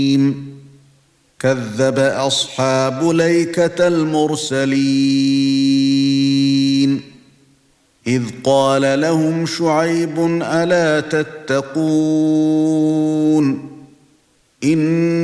كذب أصحاب الأيكة المرسلين إذ قال لهم شعيب ألا تتقون